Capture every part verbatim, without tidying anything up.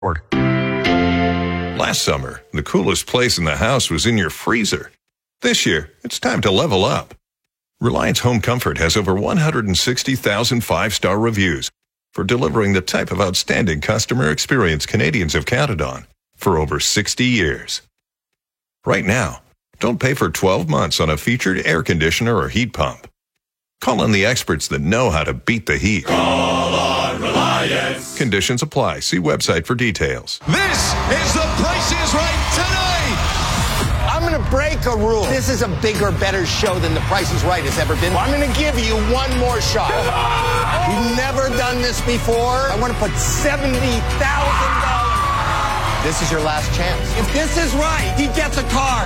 Last summer, the coolest place in the house was in your freezer. This year, it's time to level up. Reliance Home Comfort has over one hundred sixty thousand five-star reviews for delivering the type of outstanding customer experience Canadians have counted on for over sixty years. Right now, don't pay for twelve months on a featured air conditioner or heat pump. Call on the experts that know how to beat the heat. Call on Reliance. Conditions apply. See website for details. This is The Price is Right tonight. I'm going to break a rule. This is a bigger, better show than The Price is Right has ever been. I'm going to give you one more shot. You've never done this before. I want to put seventy thousand dollars. This is your last chance. If this is right, he gets a car.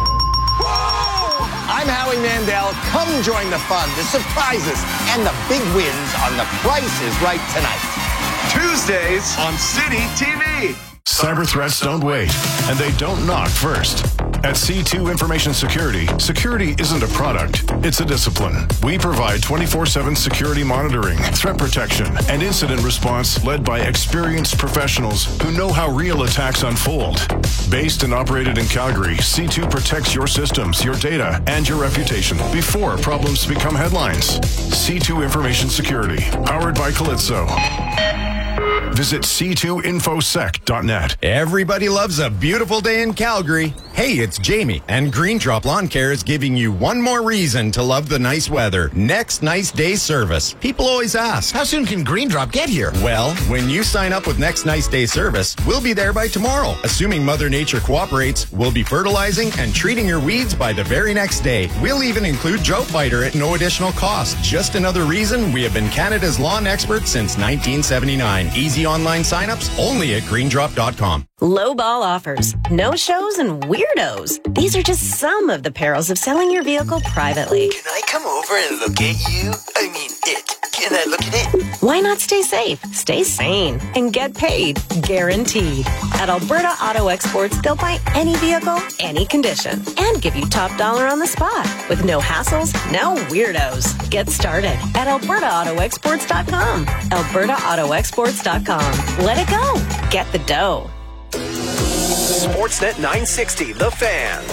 I'm Howie Mandel. Come join the fun, the surprises, and the big wins on The Price is Right tonight. Tuesdays on City T V. Cyber threats don't wait, and they don't knock first. At C two Information Security, security isn't a product, it's a discipline. We provide twenty-four seven security monitoring, threat protection, and incident response led by experienced professionals who know how real attacks unfold. Based and operated in Calgary, C two protects your systems, your data, and your reputation before problems become headlines. C two Information Security, powered by Calypso. Visit c two infosec dot net. Everybody loves a beautiful day in Calgary. Hey, it's Jamie, and Green Drop Lawn Care is giving you one more reason to love the nice weather. Next Nice Day service. People always ask, how soon can Green Drop get here? Well, when you sign up with Next Nice Day service, we'll be there by tomorrow. Assuming Mother Nature cooperates, we'll be fertilizing and treating your weeds by the very next day. We'll even include Drought Fighter at no additional cost. Just another reason we have been Canada's lawn expert since nineteen seventy-nine. Easy online signups only at green drop dot com. Low ball offers, no shows, and weirdos. These are just some of the perils of selling your vehicle privately. Can I come over and look at you? I mean, it. Can I look at it? Why not stay safe, stay sane, and get paid? Guaranteed. At Alberta Auto Exports, they'll buy any vehicle, any condition, and give you top dollar on the spot. With no hassles, no weirdos. Get started at alberta auto exports dot com. alberta auto exports dot com. Let it go. Get the dough. Sportsnet nine sixty, The Fan.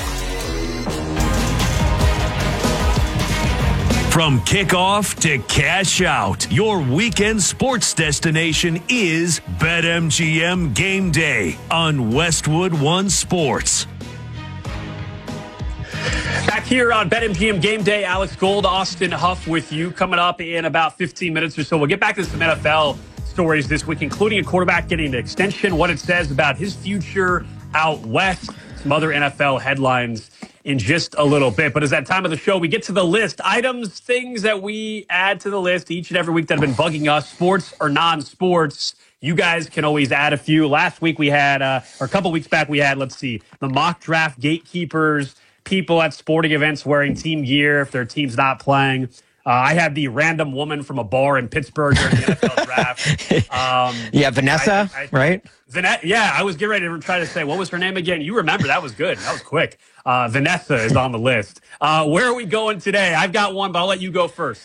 From kickoff to cash out, your weekend sports destination is BetMGM Game Day on Westwood One Sports. Back here on BetMGM Game Day, Alex Gold, Austin Huff with you. Coming up in about fifteen minutes or so, we'll get back to some N F L stories this week, including a quarterback getting an extension, what it says about his future out west, some other N F L headlines in just a little bit. But as that time of the show, we get to the list. Items, things that we add to the list each and every week that have been bugging us, sports or non-sports. You guys can always add a few. Last week we had, uh, or a couple weeks back we had, let's see, the mock draft gatekeepers, people at sporting events wearing team gear if their team's not playing. Uh, I had the random woman from a bar in Pittsburgh during the N F L draft. Um, yeah, Vanessa, I, I, right? Vanessa, yeah, I was getting ready to try to say, what was her name again? You remember, that was good. That was quick. Uh, Vanessa is on the list. Uh, where are we going today? I've got one, but I'll let you go first.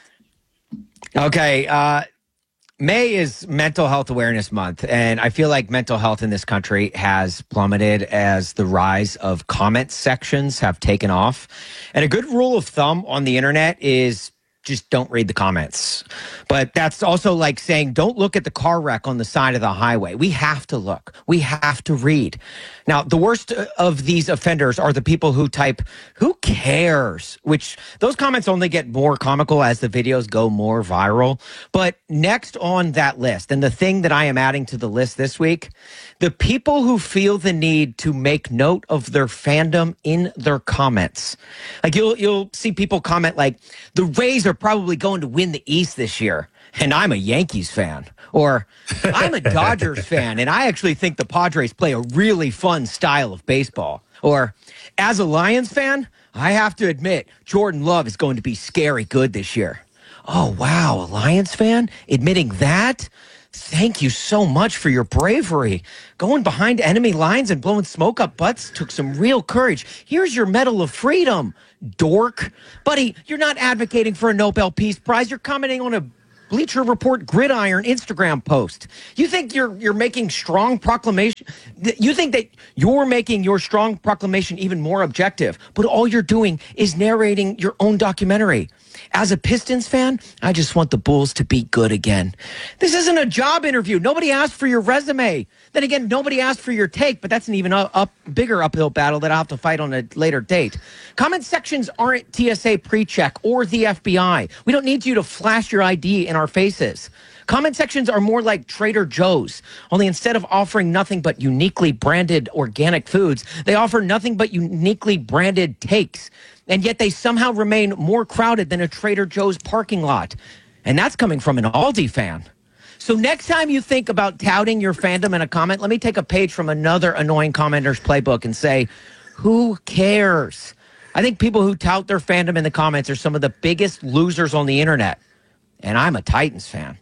Okay. Uh, May is Mental Health Awareness Month, and I feel like mental health in this country has plummeted as the rise of comment sections have taken off. And a good rule of thumb on the internet is just don't read the comments. But that's also like saying don't look at the car wreck on the side of the highway. We have to look. We have to read. Now, the worst of these offenders are the people who type, who cares? Which those comments only get more comical as the videos go more viral. But next on that list, and the thing that I am adding to the list this week, the people who feel the need to make note of their fandom in their comments. Like you'll you'll see people comment like, the Rays are probably going to win the East this year, and I'm a Yankees fan. Or I'm a Dodgers fan, and I actually think the Padres play a really fun style of baseball. Or as a Lions fan, I have to admit, Jordan Love is going to be scary good this year. Oh, wow, a Lions fan admitting that? Thank you so much for your bravery. Going behind enemy lines and blowing smoke up butts took some real courage. Here's your Medal of Freedom, dork. Buddy, you're not advocating for a Nobel Peace Prize. You're commenting on a Bleacher Report Gridiron Instagram post. You think you're you're making strong proclamation? You think that you're making your strong proclamation even more objective, but all you're doing is narrating your own documentary. As a Pistons fan, I just want the Bulls to be good again. This isn't a job interview. Nobody asked for your resume. Then again, nobody asked for your take, but that's an even up, up bigger uphill battle that I'll have to fight on a later date. Comment sections aren't T S A pre-check or the F B I. We don't need you to flash your I D in our faces. Comment sections are more like Trader Joe's, only instead of offering nothing but uniquely branded organic foods, they offer nothing but uniquely branded takes. And yet they somehow remain more crowded than a Trader Joe's parking lot. And that's coming from an Aldi fan. So next time you think about touting your fandom in a comment, let me take a page from another annoying commenter's playbook and say, who cares? I think people who tout their fandom in the comments are some of the biggest losers on the internet. And I'm a Titans fan.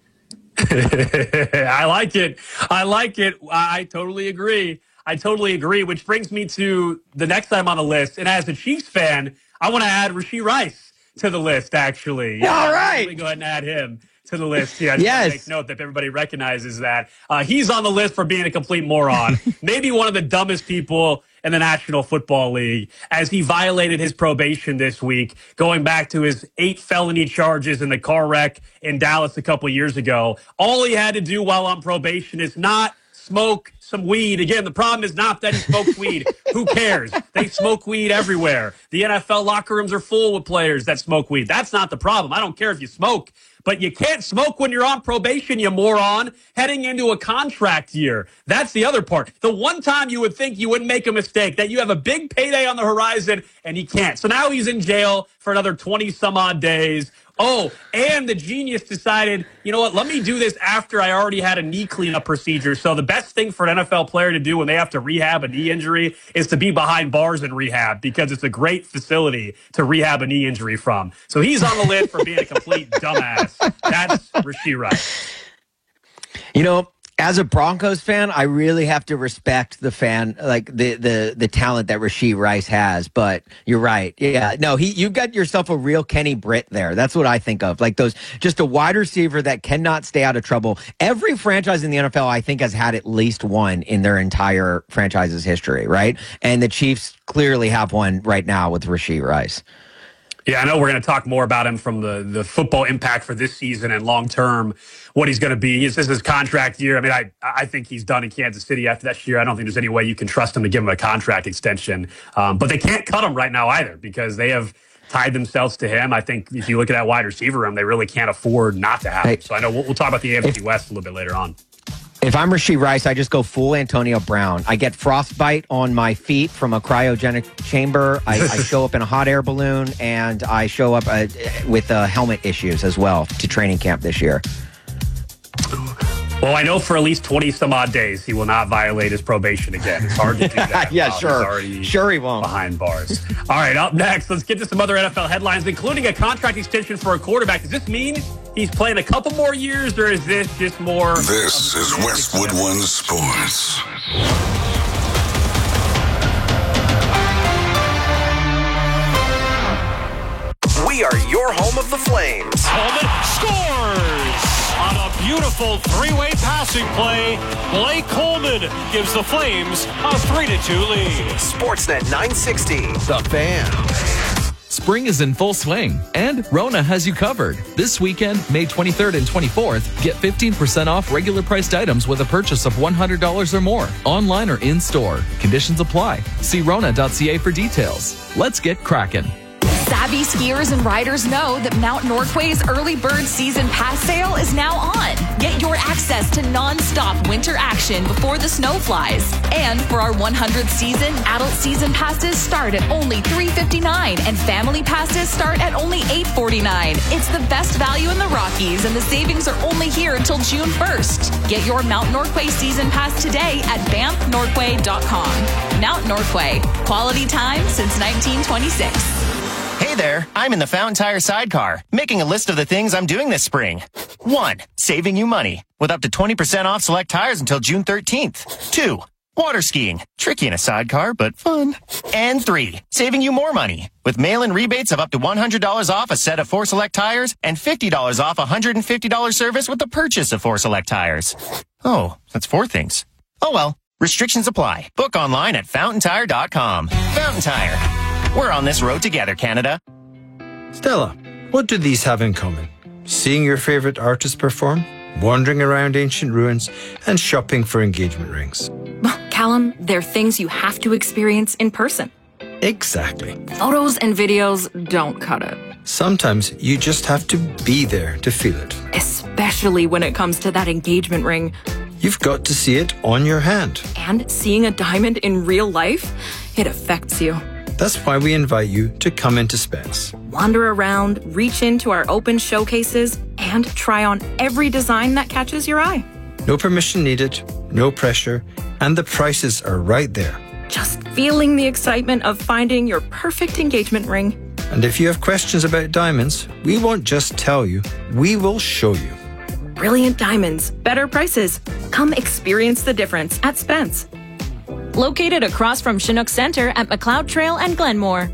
I like it. I like it. I totally agree. I totally agree, which brings me to the next time on the list. And as a Chiefs fan, I want to add Rashee Rice to the list, actually. Yeah, all right. Let me go ahead and add him to the list. Yeah, I just yes. want to make note that everybody recognizes that. Uh, he's on the list for being a complete moron. Maybe one of the dumbest people in the National Football League, as he violated his probation this week, going back to his eight felony charges in the car wreck in Dallas a couple years ago. All he had to do while on probation is not smoke some weed. Again, the problem is not that he smokes weed. Who cares? They smoke weed everywhere. The N F L locker rooms are full with players that smoke weed. That's not the problem. I don't care if you smoke. But you can't smoke when you're on probation, you moron, heading into a contract year. That's the other part. The one time you would think you wouldn't make a mistake, that you have a big payday on the horizon, and he can't. So now he's in jail for another twenty-some-odd days. Oh, and the genius decided, you know what, let me do this after I already had a knee cleanup procedure. So the best thing for an N F L player to do when they have to rehab a knee injury is to be behind bars in rehab, because it's a great facility to rehab a knee injury from. So he's on the list for being a complete dumbass. That's Rashee Rice. You know, as a Broncos fan, I really have to respect the fan, like the the the talent that Rashee Rice has. But you're right, yeah. No, he you've got yourself a real Kenny Britt there. That's what I think of, like those, just a wide receiver that cannot stay out of trouble. Every franchise in the N F L, I think, has had at least one in their entire franchise's history, right? And the Chiefs clearly have one right now with Rashee Rice. Yeah, I know we're going to talk more about him from the, the football impact for this season and long-term, what he's going to be. This is his contract year. I mean, I I think he's done in Kansas City after that year. I don't think there's any way you can trust him to give him a contract extension. Um, but they can't cut him right now either, because they have tied themselves to him. I think if you look at that wide receiver room, they really can't afford not to have him. So I know we'll, we'll talk about the A F C West a little bit later on. If I'm Rashee Rice, I just go full Antonio Brown. I get frostbite on my feet from a cryogenic chamber. I, I show up in a hot air balloon, and I show up uh, with uh, helmet issues as well to training camp this year. Well, I know for at least twenty-some-odd days he will not violate his probation again. It's hard to do that. yeah, sure. Sure he won't. Behind bars. All right, up next, let's get to some other N F L headlines, including a contract extension for a quarterback. Does this mean he's playing a couple more years, or is this just more... This is Westwood One Sports. We are your home of the Flames. Coleman scores! On a beautiful three-way passing play, Blake Coleman gives the Flames a three to two lead. Sportsnet nine sixty, The Fan. Spring is in full swing, and Rona has you covered. This weekend, May twenty-third and twenty-fourth, get fifteen percent off regular priced items with a purchase of one hundred dollars or more, online or in-store. Conditions apply. See Rona dot C A for details. Let's get cracking. Savvy skiers and riders know that Mount Norquay's early bird season pass sale is now on. Get your access to non-stop winter action before the snow flies. And for our one hundredth season, adult season passes start at only three dollars and fifty-nine cents and family passes start at only eight dollars and forty-nine cents. It's the best value in the Rockies, and the savings are only here until June first. Get your Mount Norquay season pass today at banff norquay dot com. Mount Norquay, quality time since nineteen twenty-six. Hey there, I'm in the Fountain Tire sidecar, making a list of the things I'm doing this spring. One, saving you money, with up to twenty percent off select tires until June thirteenth. Two, water skiing. Tricky in a sidecar, but fun. And three, saving you more money with mail-in rebates of up to one hundred dollars off a set of Four Select tires and fifty dollars off a one hundred fifty dollars service with the purchase of Four Select tires. Oh, that's four things. Oh well, restrictions apply. Book online at fountain tire dot com. Fountain Tire. We're on this road together, Canada. Stella, what do these have in common? Seeing your favorite artist perform, wandering around ancient ruins, and shopping for engagement rings. Callum, they're things you have to experience in person. Exactly. Photos and videos don't cut it. Sometimes you just have to be there to feel it. Especially when it comes to that engagement ring. You've got to see it on your hand. And seeing a diamond in real life, it affects you. That's why we invite you to come into Spence. Wander around, reach into our open showcases, and try on every design that catches your eye. No permission needed, no pressure, and the prices are right there. Just feeling the excitement of finding your perfect engagement ring. And if you have questions about diamonds, we won't just tell you, we will show you. Brilliant diamonds, better prices. Come experience the difference at Spence. Located across from Chinook Center at McLeod Trail and Glenmore.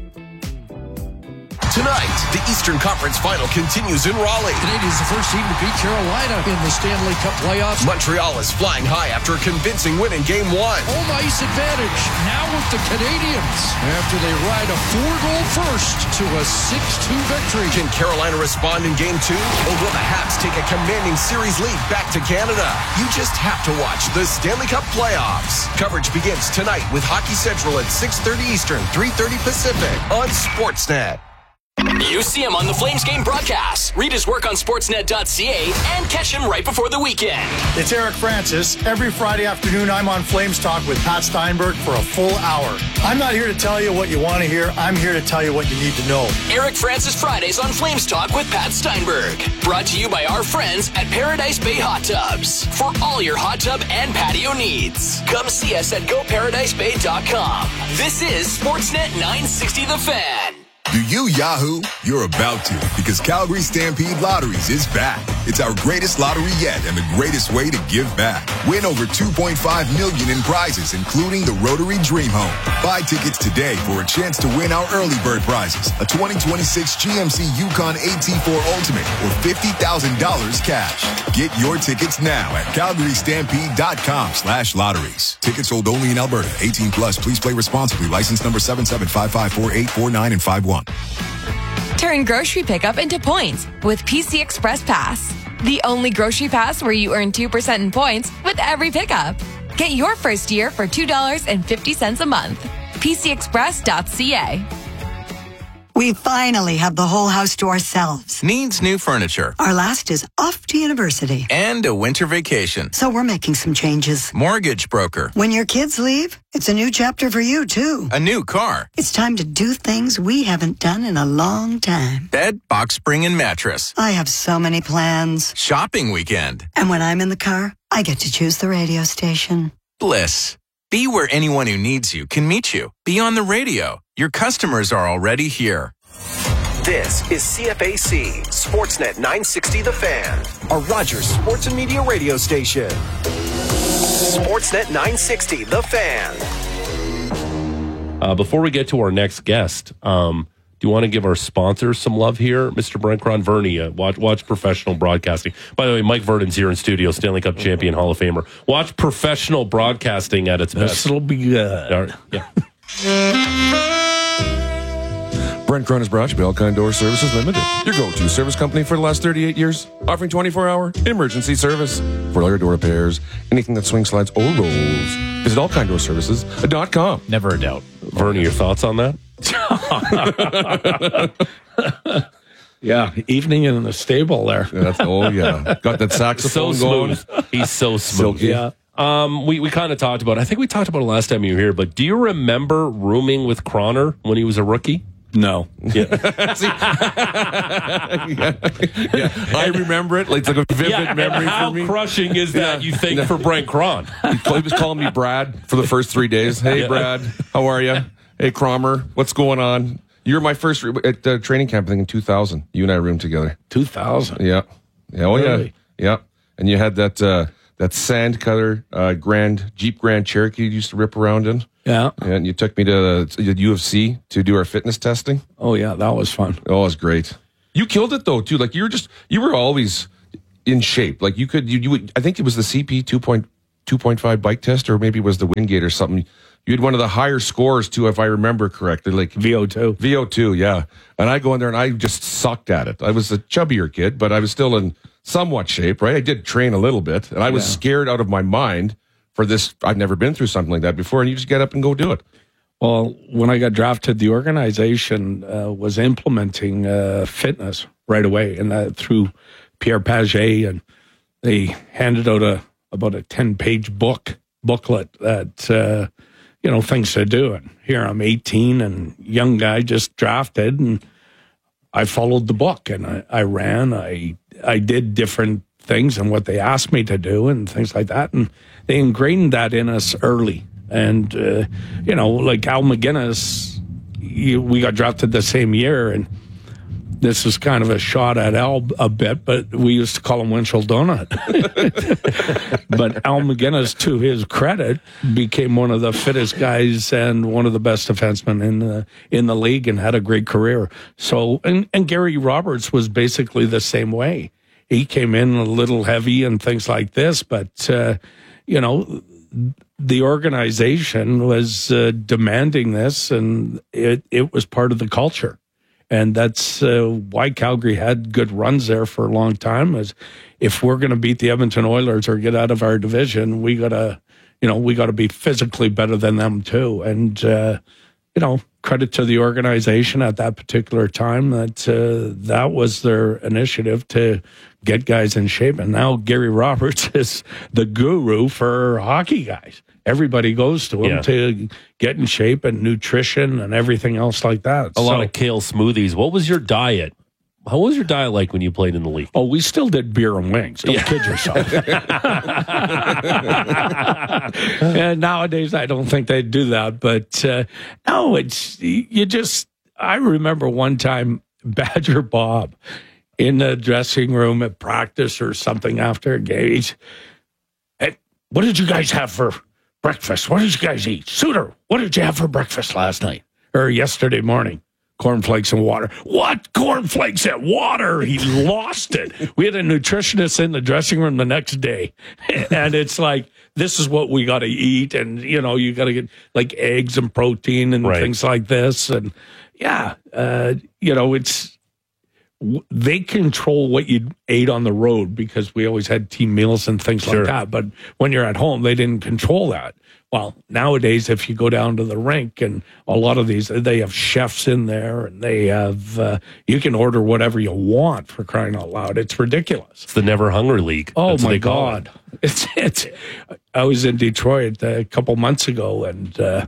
Tonight, the Eastern Conference Final continues in Raleigh. Canadians the first team to beat Carolina in the Stanley Cup playoffs. Montreal is flying high after a convincing win in Game one. Home ice advantage now with the Canadians after they ride a four-goal first to a six two victory. Can Carolina respond in Game two? Or will the Habs take a commanding series lead back to Canada? You just have to watch the Stanley Cup playoffs. Coverage begins tonight with Hockey Central at six thirty Eastern, three thirty Pacific on Sportsnet. You see him on the Flames game broadcast. Read his work on sportsnet dot c a and catch him right before the weekend. It's Eric Francis. Every Friday afternoon, I'm on Flames Talk with Pat Steinberg for a full hour. I'm not here to tell you what you want to hear. I'm here to tell you what you need to know. Eric Francis Fridays on Flames Talk with Pat Steinberg. Brought to you by our friends at Paradise Bay Hot Tubs. For all your hot tub and patio needs, come see us at go paradise bay dot com. This is Sportsnet nine sixty The Fan. Do you Yahoo? You're about to, because Calgary Stampede Lotteries is back. It's our greatest lottery yet and the greatest way to give back. Win over two point five million dollars in prizes, including the Rotary Dream Home. Buy tickets today for a chance to win our early bird prizes, a twenty twenty-six G M C Yukon A T four Ultimate, or fifty thousand dollars cash. Get your tickets now at calgary stampede dot com slash lotteries. Tickets sold only in Alberta. eighteen plus. Please play responsibly. License number seven seven five five four eight four nine and five one. Turn grocery pickup into points with P C Express Pass. The only grocery pass where you earn two percent in points with every pickup. Get your first year for two dollars and fifty cents a month. P C express dot c a. We finally have the whole house to ourselves. Needs new furniture. Our last is off to university. And a winter vacation. So we're making some changes. Mortgage broker. When your kids leave, it's a new chapter for you, too. A new car. It's time to do things we haven't done in a long time. Bed, box spring, and mattress. I have so many plans. Shopping weekend. And when I'm in the car, I get to choose the radio station. Bliss. Be where anyone who needs you can meet you. Be on the radio. Your customers are already here. This is C F A C, Sportsnet nine sixty The Fan, a Rogers Sports and Media radio station. Sportsnet nine sixty The Fan. Uh, before we get to our next guest, um, do you want to give our sponsors some love here? Mister Brent Cronverny, uh, watch, watch Professional Broadcasting. By the way, Mike Verdon's here in studio, Stanley Cup champion, Hall of Famer. Watch Professional Broadcasting at its best. This'll be good. Yeah. Brent Cron is brought to you by Alkine Door Services Limited, your go-to service company for the last thirty-eight years, offering twenty-four hour emergency service for all your door repairs, anything that swing slides or rolls. Visit alkine door services dot com. Never a doubt. Vernie, your thoughts on that? Yeah, evening in the stable there. Yeah, that's, oh, yeah. Got that saxophone so going. Smooth. He's so smooth. Silky. Yeah. Um, we, we kind of talked about it. I think we talked about it last time you were here, but do you remember rooming with Croner when he was a rookie? No. Yeah. yeah. yeah. I remember it. Like, it's like a vivid yeah, memory how for me. How crushing is that, yeah. you think, yeah. for Brent Cron? He was calling me Brad for the first three days. Hey, yeah. Brad, how are you? Hey, Cromer, what's going on? You were my first re- at the training camp, I think, in two thousand. You and I roomed together. two thousand? Yeah. yeah. Oh, really? yeah. Yeah. And you had that uh, that sand cutter uh, Grand Jeep Grand Cherokee you used to rip around in. Yeah. And you took me to the U F C to do our fitness testing. Oh, yeah, that was fun. Oh, it was great. You killed it, though, too. Like, you were just, you were always in shape. Like, you could, you, you would, I think it was the C P two point five bike test, or maybe it was the Wingate or something. You had one of the higher scores, too, if I remember correctly. Like V O two. V O two, yeah. And I go in there and I just sucked at it. I was a chubbier kid, but I was still in somewhat shape, right? I did train a little bit, and I was Yeah. scared out of my mind for this. I've never been through something like that before, and you just get up and go do it. Well, when I got drafted, the organization uh, was implementing uh, fitness right away, and uh, through Pierre Paget, and they handed out a about a ten-page book booklet that uh, you know things to do. And here I'm eighteen and young guy just drafted, and I followed the book, and I, I ran. I I did different things and what they asked me to do and things like that, and they ingrained that in us early. And, uh, you know, like Al McGinnis, you, we got drafted the same year, and this is kind of a shot at Al a bit, but we used to call him Winchell Donut. But Al McGinnis, to his credit, became one of the fittest guys and one of the best defensemen in the, in the league and had a great career. So, and, and Gary Roberts was basically the same way. He came in a little heavy and things like this, but, uh, you know, the organization was uh, demanding this, and it, it was part of the culture. And that's uh, why Calgary had good runs there for a long time. Is if we're going to beat the Edmonton Oilers or get out of our division, we gotta, you know, we got to be physically better than them too. And uh, you know, credit to the organization at that particular time that uh, that was their initiative to get guys in shape. And now Gary Roberts is the guru for hockey guys. Everybody goes to him Yeah. to get in shape and nutrition and everything else like that. A lot of kale smoothies. What was your diet? How was your diet like when you played in the league? Oh, we still did beer and wings. Don't kid yourself. And nowadays, I don't think they'd do that. But uh, no, it's you just. I remember one time Badger Bob in the dressing room at practice or something after a game. He's, hey, what did you guys have for breakfast? What did you guys eat? Suter, what did you have for breakfast last night or yesterday morning? Cornflakes and water. What? Cornflakes and water? He lost it. We had a nutritionist in the dressing room the next day. And it's like, this is what we got to eat. And, you know, you got to get like eggs and protein and Right. things like this. And yeah, uh, you know, it's, w- they control what you ate on the road because we always had team meals and things Sure. like that. But when you're at home, they didn't control that. Well, nowadays, if you go down to the rink and a lot of these, they have chefs in there and they have, uh, you can order whatever you want for crying out loud. It's ridiculous. It's the Never Hungry League. Oh, That's what my they call it. God. It's, it's, I was in Detroit a couple months ago and, uh,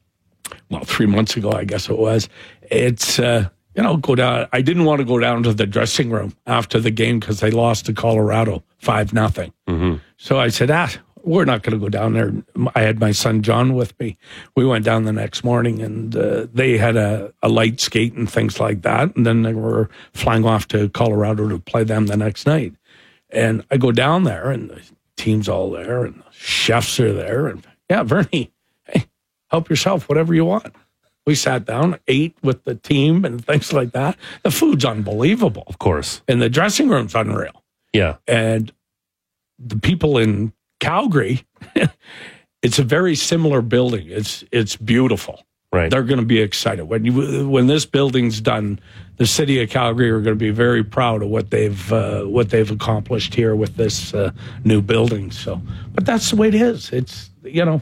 well, three months ago, I guess it was. It's, uh, you know, go down. I didn't want to go down to the dressing room after the game because they lost to Colorado five nothing. Mm-hmm. So I said, ah, we're not going to go down there. I had my son John with me. We went down the next morning, and uh, they had a, a light skate and things like that. And then they were flying off to Colorado to play them the next night. And I go down there, and the team's all there, and the chefs are there. And yeah, Vernie, hey, help yourself, whatever you want. We sat down, ate with the team and things like that. The food's unbelievable. Of course. And the dressing room's unreal. Yeah. And the people in Calgary, it's a very similar building. It's it's beautiful. Right. They're going to be excited when you when this building's done. The city of Calgary are going to be very proud of what they've uh, what they've accomplished here with this uh, new building. So, but that's the way it is. It's you know,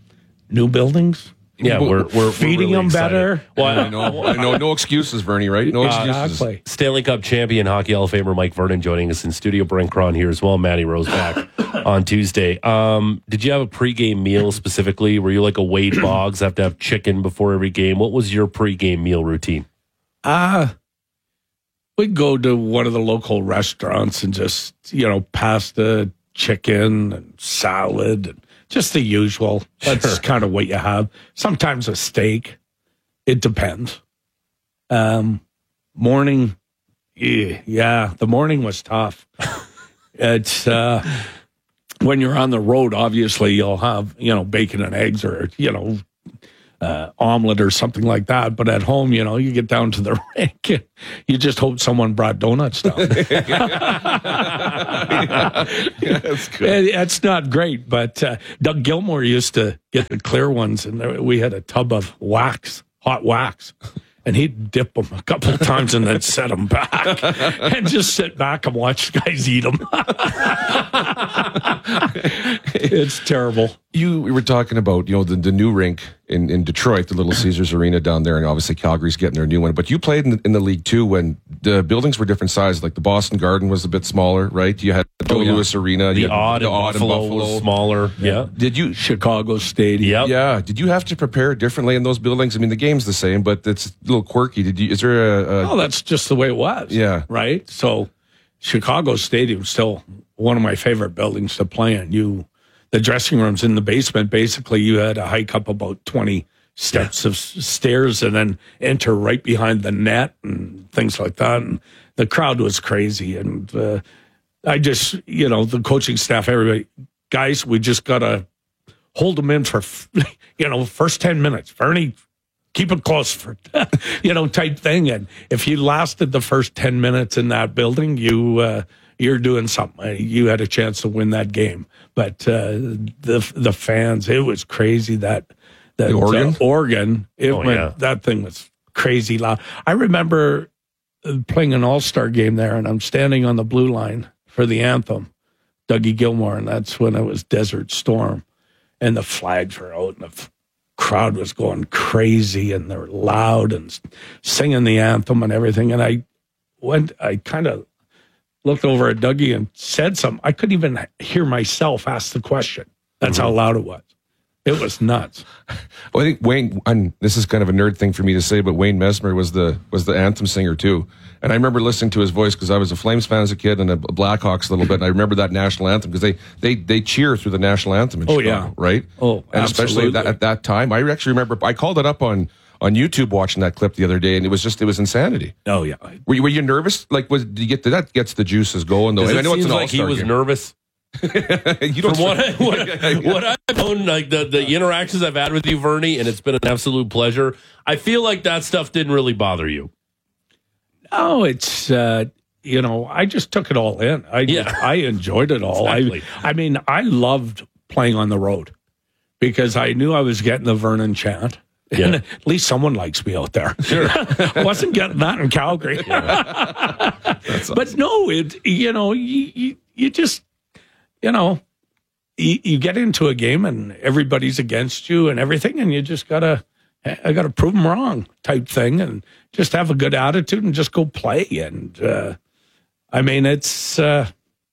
new buildings. Yeah, we're we're feeding we're really them better. excited. Well, I know, I know, no excuses, Vernie. Right? No excuses. Exactly. Stanley Cup champion hockey Hall of Famer Mike Vernon joining us in studio. Brent Cron here as well. Matty Rose back on Tuesday. Um, did you have a pregame meal specifically? Were you like a Wade Boggs, have to have chicken before every game? What was your pregame meal routine? Uh, we'd go to one of the local restaurants and just, you know, pasta, chicken, and salad, and just the usual. That's Sure. kind of what you have. Sometimes a steak. It depends. Um, morning, yeah, yeah, the morning was tough. It's, uh, when you're on the road, obviously you'll have, you know, bacon and eggs or, you know, uh, omelet or something like that. But at home, you know, you get down to the rink, and you just hope someone brought donuts down. yeah, that's good. That's not great, but uh, Doug Gilmore used to get the clear ones, and there, we had a tub of wax, hot wax. And he'd dip them a couple of times and then set them back and just sit back and watch guys eat them. It's terrible. You we were talking about, you know, the, the new rink in, in Detroit, the Little Caesars Arena down there, and obviously Calgary's getting their new one. But you played in the, in the league too when the buildings were different sizes. Like the Boston Garden was a bit smaller, right? You had the Joe oh, yeah. Louis Arena. The you had odd, the in odd Buffalo, in Buffalo was smaller. Yeah. yeah. Did you Chicago Stadium? Yep. Yeah. Did you have to prepare differently in those buildings? I mean, the game's the same, but it's a little quirky. Did you? Is there a? a oh, that's just the way it was. Yeah. Right. So, Chicago Stadium's still one of my favorite buildings to play in. You, the dressing rooms in the basement. Basically, you had to hike up about twenty steps of s- stairs and then enter right behind the net and things like that. And the crowd was crazy. And uh, I just, you know, the coaching staff, everybody, guys, we just gotta hold them in for, you know, first ten minutes. Vernie, keep it close for, you know, type thing. And if you lasted the first ten minutes in that building, you, uh, you're doing something. You had a chance to win that game. But uh, the the fans, it was crazy that, that the Oregon? Uh, Oregon, it Oh, went, yeah. that thing was crazy loud. I remember playing an all-star game there, and I'm standing on the blue line for the anthem, Dougie Gilmore, and that's when it was Desert Storm. And the flags were out, and the f- crowd was going crazy, and they were loud and s- singing the anthem and everything. And I went, I kind of looked over at Dougie and said something. I couldn't even hear myself ask the question. That's Mm-hmm. how loud it was. It was nuts. Well, I think Wayne, and this is kind of a nerd thing for me to say, but Wayne Messmer was the was the anthem singer too. And I remember listening to his voice because I was a Flames fan as a kid and a Blackhawks a little bit. And I remember that national anthem because they, they they cheer through the national anthem in Oh, Chicago, yeah. right? Oh, and especially that, absolutely. at that time, I actually remember I called it up on on YouTube watching that clip the other day, and it was just it was insanity. Oh yeah. Were you, were you nervous? Like, was did you get that gets the juices going though? Does And it I know it's seems an like he all-star was game. nervous. you don't From what, I, what, what I've known, like the, the interactions I've had with you, Vernie, and it's been an absolute pleasure. I feel like that stuff didn't really bother you. Oh, it's uh, you know, I just took it all in. I Yeah. I enjoyed it all. Exactly. I I mean, I loved playing on the road because I knew I was getting the Vernon chant. Yeah. And at least someone likes me out there. Sure. I wasn't getting that in Calgary. But no, it you know, you, you you just you know, you, you get into a game and everybody's against you and everything, and you just gotta I gotta prove them wrong type thing, and just have a good attitude and just go play. And uh, I mean, it's uh,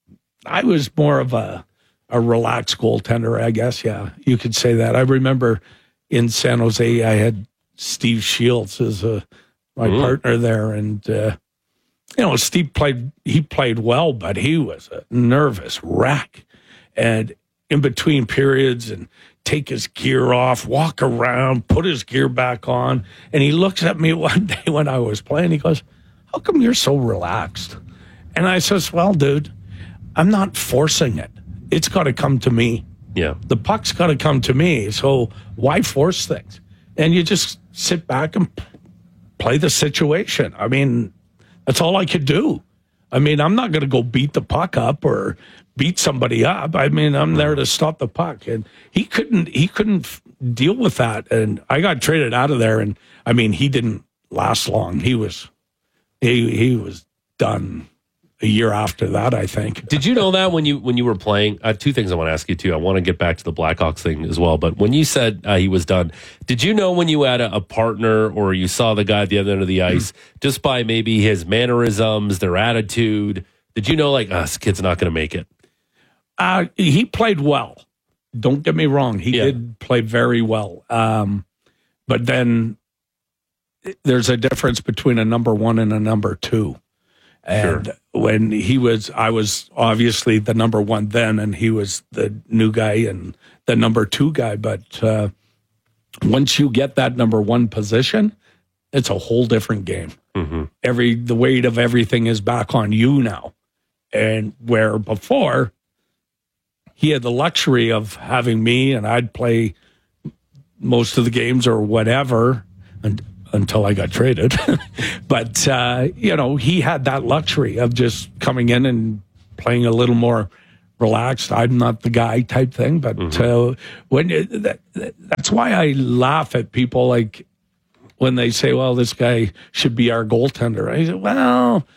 I was more of a a relaxed goaltender, I guess. Yeah, you could say that. I remember in San Jose, I had Steve Shields as a, my Ooh. partner there, and uh, you know, Steve played. He played well, but he was a nervous wreck, and in between periods, and take his gear off, walk around, put his gear back on, and he looks at me one day when I was playing. He goes, "How come you're so relaxed?" And I says, "Well, dude, I'm not forcing it. It's got to come to me. Yeah. The puck's got to come to me. So why force things?" And you just sit back and p- play the situation. I mean, that's all I could do. I mean, I'm not going to go beat the puck up or beat somebody up. I mean, I'm there to stop the puck. And he couldn't, he couldn't f- deal with that. And I got traded out of there. And I mean, he didn't last long. He was, he, he was done a year after that, I think. Did you know that when you when you were playing? Uh, two things I want to ask you too. I want to get back to the Blackhawks thing as well. But when you said uh, he was done, did you know when you had a, a partner or you saw the guy at the other end of the ice just by maybe his mannerisms, their attitude? Did you know like, oh, this kid's not going to make it? Uh, he played well. Don't get me wrong. He Yeah. did play very well. Um, but then there's a difference between a number one and a number two. And Sure. when he was, I was obviously the number one then, and he was the new guy and the number two guy. But uh, once you get that number one position, it's a whole different game. Mm-hmm. Every the weight of everything is back on you now, and where before he had the luxury of having me, and I'd play most of the games or whatever and, until I got traded. But, uh, you know, he had that luxury of just coming in and playing a little more relaxed. I'm not the guy type thing. But mm-hmm. uh, when that, that's why I laugh at people like when they say, well, this guy should be our goaltender. I say, well,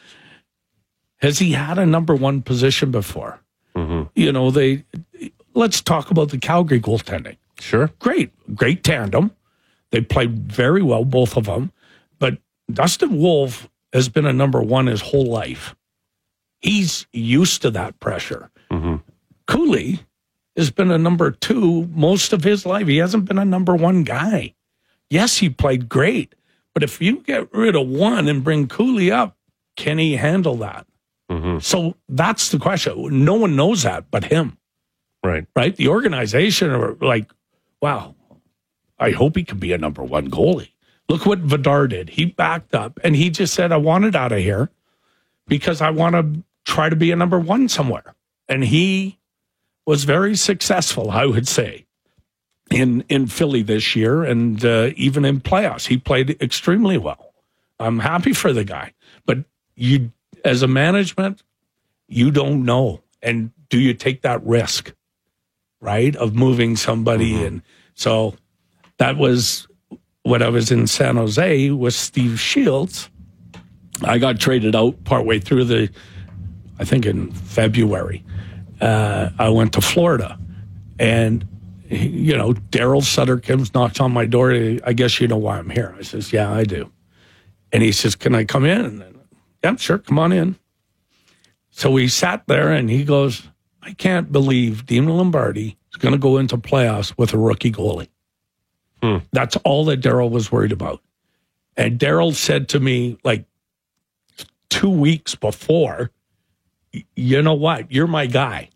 has he had a number one position before? Mm-hmm. You know, they let's talk about the Calgary goaltending. Sure. Great. Great tandem. They played very well, both of them. But Dustin Wolf has been a number one his whole life. He's used to that pressure. Mm-hmm. Cooley has been a number two most of his life. He hasn't been a number one guy. Yes, he played great. But if you get rid of one and bring Cooley up, can he handle that? Mm-hmm. So that's the question. No one knows that but him. Right. Right? The organization are like, wow, I hope he can be a number one goalie. Look what Vidar did. He backed up and he just said, I want it out of here because I want to try to be a number one somewhere. And he was very successful, I would say, in, in Philly this year and uh, even in playoffs. He played extremely well. I'm happy for the guy. But you, as a management, you don't know. And do you take that risk, right, of moving somebody mm-hmm. in? So that was when I was in San Jose with Steve Shields. I got traded out partway through the, I think in February. Uh, I went to Florida. And, you know, Daryl Sutter-Kims knocks on my door. I guess you know why I'm here. I says, yeah, I do. And he says, can I come in? And, yeah, sure, come on in. So we sat there and he goes, I can't believe Dean Lombardi is going to go into playoffs with a rookie goalie. Hmm. That's all that Daryl was worried about. And Daryl said to me, like, two weeks before, you know what? You're my guy.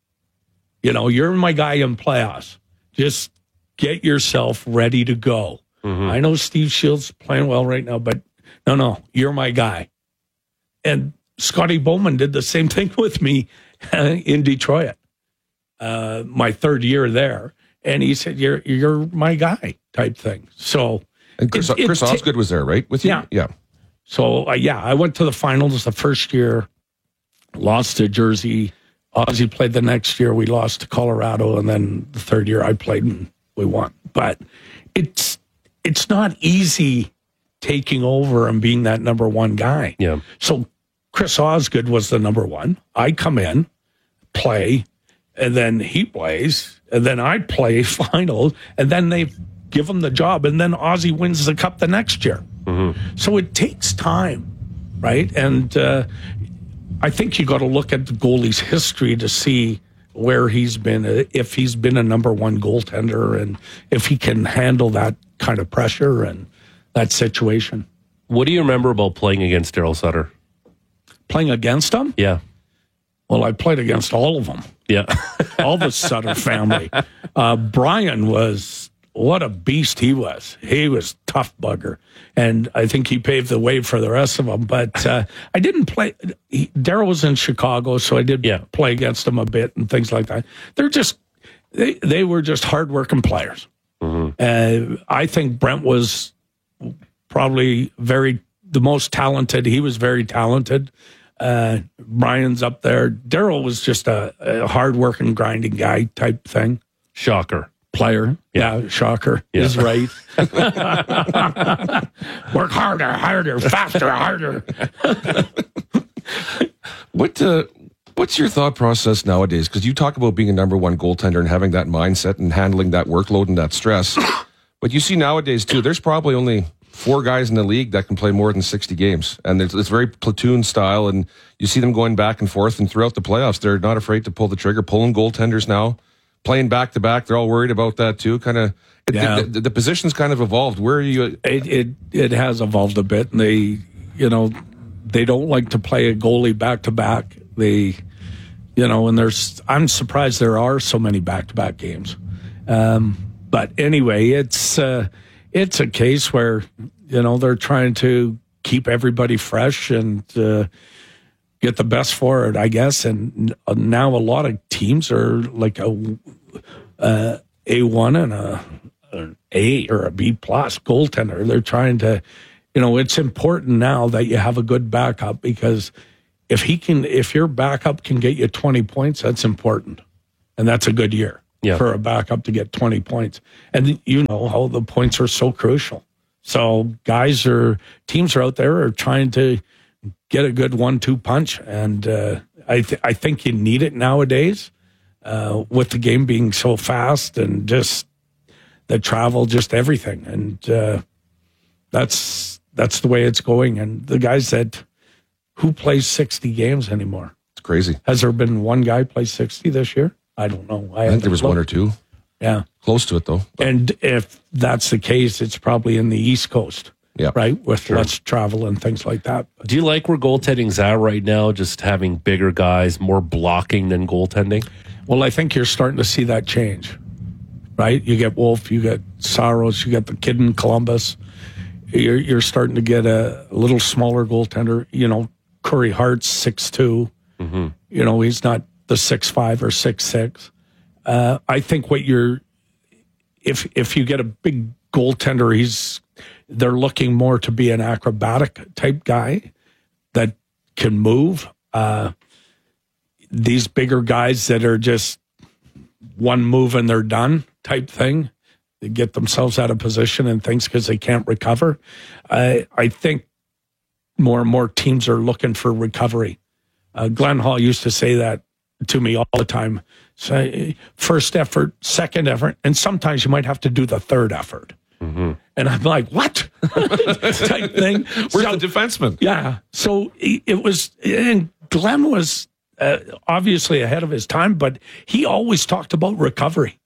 You know, you're my guy in playoffs. Just get yourself ready to go. Mm-hmm. I know Steve Shields playing well right now, but no, no, you're my guy. And Scotty Bowman did the same thing with me in Detroit, uh, my third year there. And he said, you're you're my guy type thing. So and Chris, it, Chris it, Osgood was there, right? With you? Yeah. Yeah. So, uh, yeah, I went to the finals the first year, lost to Jersey. Ozzy played the next year. We lost to Colorado. And then the third year I played and we won. But it's it's not easy taking over and being that number one guy. Yeah. So Chris Osgood was the number one. I come in, play, and then he plays, and then I play finals, and then they give him the job, and then Ozzy wins the cup the next year. Mm-hmm. So it takes time, right? And uh, I think you got to look at the goalie's history to see where he's been, if he's been a number one goaltender, and if he can handle that kind of pressure and that situation. What do you remember about playing against Daryl Sutter? Playing against him? Yeah. Well, I played against all of them. Yeah. All the Sutter family. Uh, Brian was, what a beast he was. He was tough bugger. And I think he paved the way for the rest of them. But uh, I didn't play. Daryl was in Chicago, so I did yeah. play against him a bit and things like that. They're just, they, they were just hardworking players. Mm-hmm. Uh, I think Brent was probably very, the most talented. He was very talented. Uh, Brian's up there. Daryl was just a, a hard-working, grinding guy type thing. Shocker. Player. Yeah, yeah shocker yeah. is right. Work harder, harder, faster, harder. what uh, What's your thought process nowadays? Because you talk about being a number one goaltender and having that mindset and handling that workload and that stress. But you see nowadays, too, there's probably only four guys in the league that can play more than sixty games. And it's, it's very platoon style, and you see them going back and forth. And throughout the playoffs, they're not afraid to pull the trigger, pulling goaltenders now, playing back-to-back. They're all worried about that, too. Kind of, yeah. the, the, the position's kind of evolved. Where are you? It, it, it has evolved a bit. And they, you know, they don't like to play a goalie back-to-back. They, you know, and there's, I'm surprised there are so many back-to-back games. Um, but anyway, it's, uh, it's a case where, you know, they're trying to keep everybody fresh and, uh, get the best for it, I guess. And now a lot of teams are like a uh, A one and a an A or a B plus goaltender. They're trying to, you know, it's important now that you have a good backup, because if he can, if your backup can get you twenty points, that's important, and that's a good year yeah. for a backup to get twenty points. And you know how the points are so crucial. So guys are, teams are out there are trying to get a good one-two punch, and uh, I th- I think you need it nowadays uh, with the game being so fast and just the travel, just everything, and uh, that's that's the way it's going. And the guys that who plays sixty games anymore? It's crazy. Has there been one guy play sixty this year? I don't know. I, I think there was looked. one or two. Yeah, close to it though. But. And if that's the case, it's probably in the East Coast. Yeah. Right? With sure. less travel and things like that. Do you like where goaltending's at right now, just having bigger guys, more blocking than goaltending? Well, I think you're starting to see that change, right? You get Wolf, you get Saros, you get the kid in Columbus. You're, you're starting to get a little smaller goaltender. You know, Corey Hart's six two. Mm-hmm. You know, he's not the six five or six six. Uh, I think what you're, if if you get a big goaltender, he's, they're looking more to be an acrobatic type guy that can move. Uh, these bigger guys that are just one move and they're done type thing, they get themselves out of position and things because they can't recover. I I think more and more teams are looking for recovery. Uh, Glenn Hall used to say that to me all the time. So first effort, second effort, and sometimes you might have to do the third effort. Mm-hmm. And I'm like, what? type thing. Where's so, the defenseman? Yeah. So it was, and Glenn was uh, obviously ahead of his time, but he always talked about recovery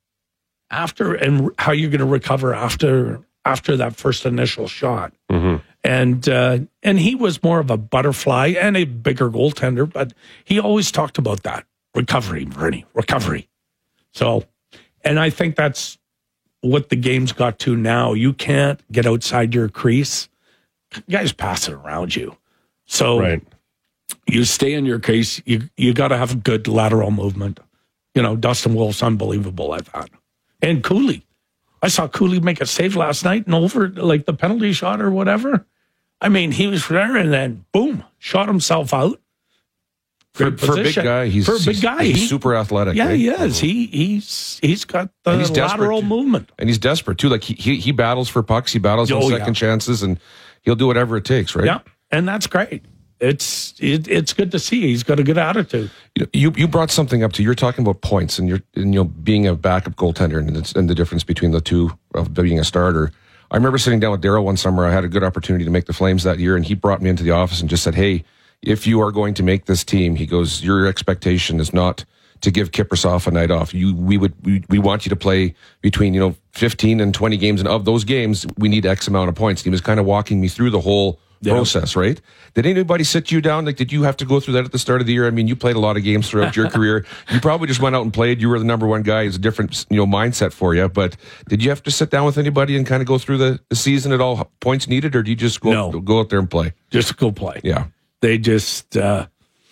after, and how you're going to recover after after that first initial shot. Mm-hmm. And uh, and he was more of a butterfly and a bigger goaltender, but he always talked about that recovery, Bernie, recovery. So, and I think that's what the game's got to now. You can't get outside your crease. Guys pass it around you. So right. you stay in your crease. You you got to have good lateral movement. You know, Dustin Wolf's unbelievable at that. And Cooley. I saw Cooley make a save last night and over like the penalty shot or whatever. I mean, he was there and then boom, shot himself out. For, for a big guy, he's for a big guy, he's he, super athletic. Yeah, right? he is. He he's he's got the he's lateral desperate. movement, and he's desperate too. Like he he, he battles for pucks, he battles oh, for second yeah. chances, and he'll do whatever it takes. Right? Yeah, and that's great. It's it, it's good to see. He's got a good attitude. You you, you brought something up too. You're talking about points, and you're and, you know being a backup goaltender, and it's, and the difference between the two of being a starter. I remember sitting down with Darryl one summer. I had a good opportunity to make the Flames that year, and he brought me into the office and just said, "Hey, if you are going to make this team," he goes, "your expectation is not to give Kiprusoff a night off. You, we would, we, we want you to play between, you know, fifteen and twenty games, and of those games, we need X amount of points." And he was kind of walking me through the whole yeah. process, right? Did anybody sit you down? Like, did you have to go through that at the start of the year? I mean, you played a lot of games throughout your career. You probably just went out and played. You were the number one guy. It's a different, you know, mindset for you. But did you have to sit down with anybody and kind of go through the, the season at all, points needed, or do you just go no. go out there and play? Just go play. Yeah. They just, uh,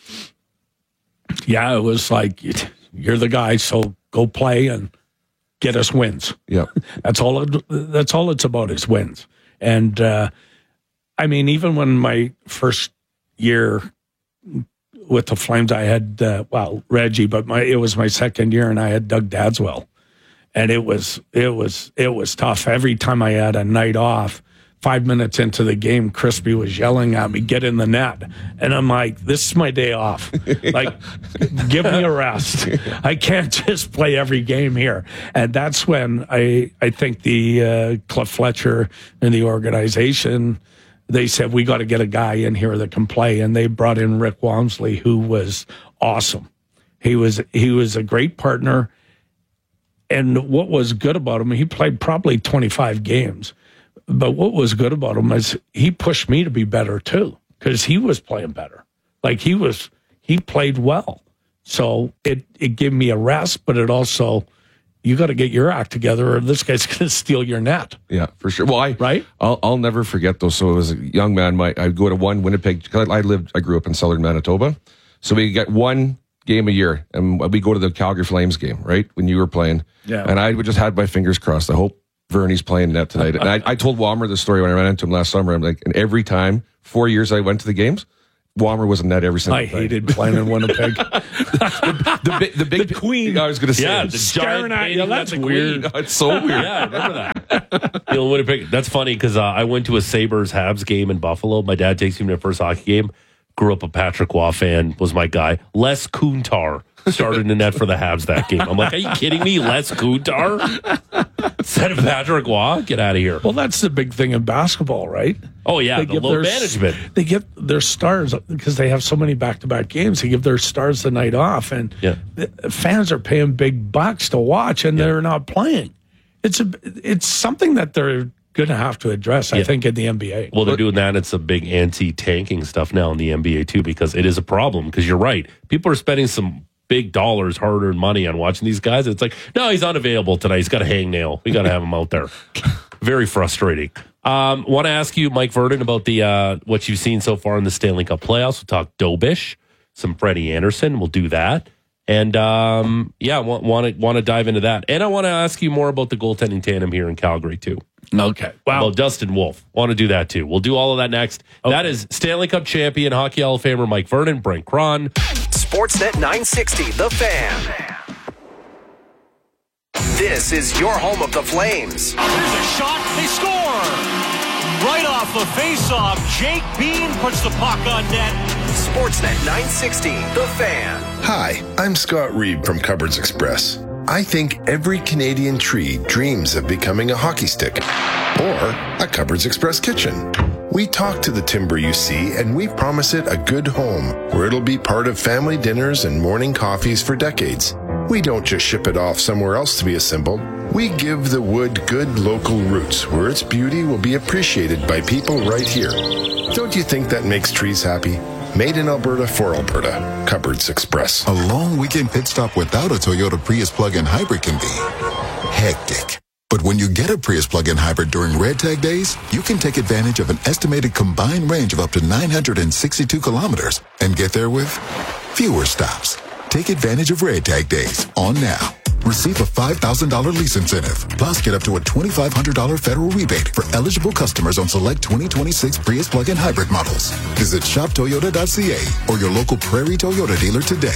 yeah, it was like, you're the guy, so go play and get us wins. Yeah. that's all. It, that's all it's about is wins. And uh, I mean, even when my first year with the Flames, I had uh, well Reggie, but my it was my second year, and I had Doug Dadswell, and it was it was it was tough. Every time I had a night off. Five minutes into the game, Crispy was yelling at me, "Get in the net." And I'm like, this is my day off. Like, give me a rest. I can't just play every game here. And that's when I, I think the uh, Cliff Fletcher and the organization, they said, we got to get a guy in here that can play. And they brought in Rick Walmsley, who was awesome. He was he was a great partner. And what was good about him, he played probably twenty-five games. But what was good about him is he pushed me to be better too, because he was playing better. Like he was, he played well. So it, it gave me a rest, but it also you got to get your act together or this guy's going to steal your net. Yeah, for sure. Well, I, right? I'll, I'll never forget those. So as a young man, my, I'd go to one Winnipeg, cause I lived, I grew up in southern Manitoba. So we get one game a year and we go to the Calgary Flames game, right? When you were playing. Yeah. And I would just had my fingers crossed. I hope Vernie's playing net tonight. And I, I told Walmer the story when I ran into him last summer. I'm like, and every time, four years I went to the games, Walmer was in net every single I time. hated playing in Winnipeg. the, the, big, the big the queen. I was going to say, Yeah, the staring giant at you. painting That's of the weird. queen. It's so weird. Yeah, I remember that. You know, Winnipeg. That's funny because uh, I went to a Sabres Habs game in Buffalo. My dad takes me to my first hockey game. Grew up a Patrick Waugh fan. Was my guy. Les Kuntar started in the net for the Habs that game. I'm like, are you kidding me? Les Kuntar instead of Patrick Waugh? Get out of here. Well, that's the big thing in basketball, right? Oh yeah, They the give load their- management. They give their stars, because they have so many back-to-back games, they give their stars the night off, and Yeah. the fans are paying big bucks to watch, and they're not playing. It's a, it's something that they're going to have to address, I Yeah. think, in the N B A. Well, they're doing that. It's a big anti-tanking stuff now in the N B A too, because it is a problem. Because you're right, people are spending some big dollars, hard-earned money on watching these guys. It's like, no, he's unavailable tonight. He's got a hangnail. We got to have him out there. Very frustrating. Um, want to ask you, Mike Verdon, about the uh, what you've seen so far in the Stanley Cup playoffs. We'll talk Dobish, some Freddie Anderson. We'll do that. And um, yeah, want want to want to dive into that. And I want to ask you more about the goaltending tandem here in Calgary too. Okay. Wow. Well, Dustin Wolf. Want to do that too. We'll do all of that next. Okay. That is Stanley Cup champion, Hockey Hall of Famer Mike Verdon, Brent Cron. Sportsnet nine sixty, The Fan. This is your home of the Flames. Here's a shot. They score. Right off the face-off, Jake Bean puts the puck on net. Sportsnet nine sixty, The Fan. Hi, I'm Scott Reed from Cupboards Express. I think every Canadian tree dreams of becoming a hockey stick or a Cupboards Express kitchen. We talk to the timber you see, and we promise it a good home where it'll be part of family dinners and morning coffees for decades. We don't just ship it off somewhere else to be assembled. We give the wood good local roots where its beauty will be appreciated by people right here. Don't you think that makes trees happy? Made in Alberta for Alberta. Cupboards Express. A long weekend pit stop without a Toyota Prius plug-in hybrid can be hectic. But when you get a Prius plug-in hybrid during Red Tag days, you can take advantage of an estimated combined range of up to nine hundred sixty-two kilometers and get there with fewer stops. Take advantage of Red Tag days on now. Receive a five thousand dollars lease incentive. Plus, get up to a twenty-five hundred dollars federal rebate for eligible customers on select twenty twenty-six Prius plug-in hybrid models. Visit shop toyota dot c a or your local Prairie Toyota dealer today.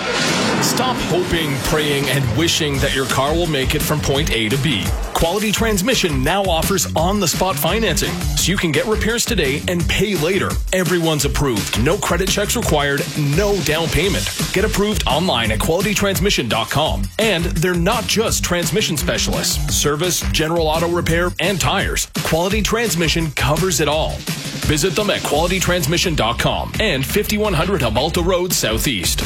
Stop hoping, praying, and wishing that your car will make it from point A to B. Quality Transmission now offers on-the-spot financing, so you can get repairs today and pay later. Everyone's approved. No credit checks required, no down payment. Get approved online at quality transmission dot com. And they're not just transmission specialists. Service, general auto repair, and tires. Quality Transmission covers it all. Visit them at quality transmission dot com and fifty-one hundred Habalta Road Southeast.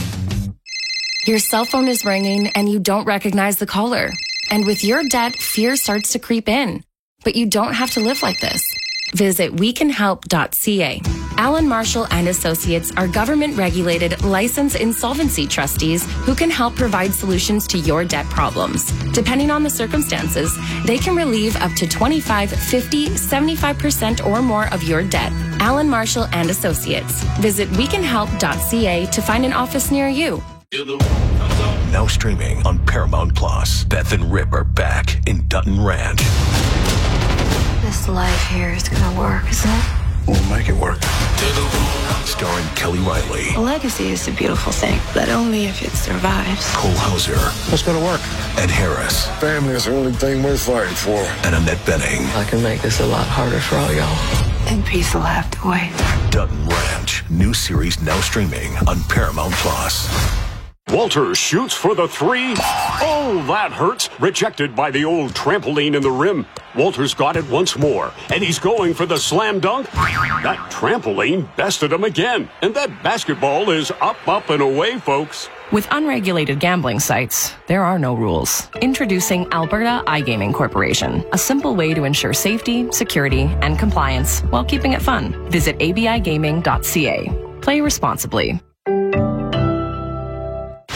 Your cell phone is ringing and you don't recognize the caller. And with your debt, fear starts to creep in. But you don't have to live like this. Visit we can help dot c a. Alan Marshall and Associates are government-regulated, licensed insolvency trustees who can help provide solutions to your debt problems. Depending on the circumstances, they can relieve up to twenty-five, fifty, seventy-five percent or more of your debt. Alan Marshall and Associates. Visit we can help dot c a to find an office near you. Now streaming on Paramount Plus. Beth and Rip are back in Dutton Ranch. This life here is gonna work, isn't it? We'll make it work. Starring Kelly Riley, A legacy is a beautiful thing, but only if it survives. Cole Hauser, What's gonna work? Ed Harris, Family is the only thing worth fighting for. and Annette Benning. I can make this a lot harder for all y'all. And peace will have to wait. Dutton Ranch. New series now streaming on Paramount Plus. Walters shoots for the three. Oh, that hurts. Rejected by the old trampoline in the rim. Walters got it once more, and he's going for the slam dunk. That trampoline bested him again, and that basketball is up, up, and away, folks. With unregulated gambling sites, there are no rules. Introducing Alberta iGaming Corporation, a simple way to ensure safety, security, and compliance while keeping it fun. Visit a b i gaming dot c a. Play responsibly.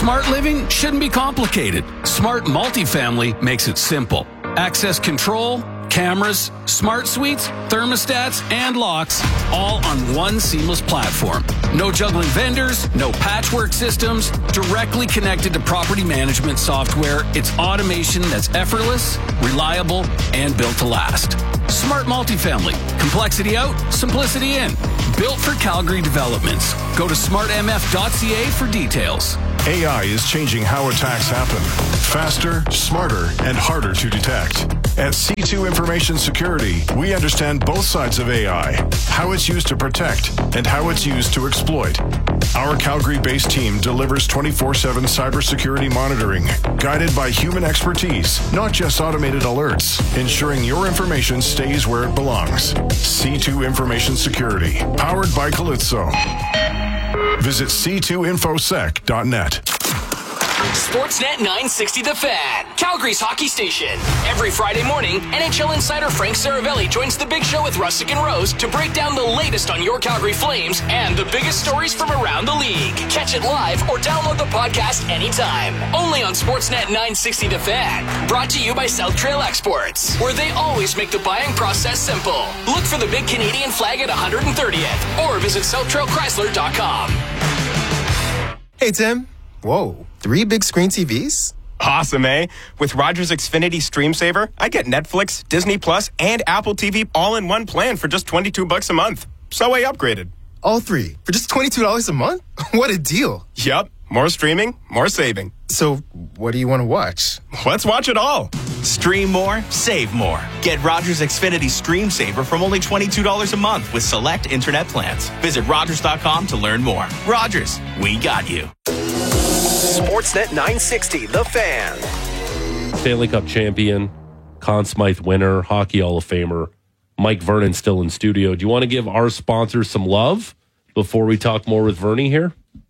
Smart living shouldn't be complicated. Smart multifamily makes it simple. Access control, cameras, smart suites, thermostats, and locks, all on one seamless platform. No juggling vendors, no patchwork systems, directly connected to property management software. It's automation that's effortless, reliable, and built to last. Smart multifamily. Complexity out, simplicity in. Built for Calgary developments. Go to smart m f dot c a for details. A I is changing how attacks happen. Faster, smarter, and harder to detect. At C two Information Security, we understand both sides of A I, how it's used to protect and how it's used to exploit. Our Calgary-based team delivers twenty-four seven cybersecurity monitoring, guided by human expertise, not just automated alerts, ensuring your information stays where it belongs. C two Information Security, powered by Calypso. Visit c two infosec dot net. Sportsnet nine sixty The Fan, Calgary's hockey station. Every Friday morning, N H L insider Frank Saravelli joins the Big Show with Russick and Rose to break down the latest on your Calgary Flames and the biggest stories from around the league. Catch it live or download the podcast anytime. Only on Sportsnet nine sixty The Fan. Brought to you by South Trail Exports, where they always make the buying process simple. Look for the big Canadian flag at one hundred thirtieth or visit south trail chrysler dot com. Hey, Tim. Whoa, three big screen T Vs? Awesome, eh? With Rogers Xfinity Stream Saver, I get Netflix, Disney Plus, and Apple T V all in one plan for just twenty-two bucks a month. So I upgraded. All three for just twenty-two dollars a month? What a deal. Yup. More streaming, more saving. So what do you want to watch? Let's watch it all. Stream more, save more. Get Rogers Xfinity Stream Saver from only twenty-two dollars a month with select internet plans. Visit Rogers dot com to learn more. Rogers, we got you. Sportsnet nine sixty, The Fan. Stanley Cup champion, Conn Smythe winner, Hockey Hall of Famer, Mike Vernon still in studio. Do you want to give our sponsors some love before we talk more with Vernie here?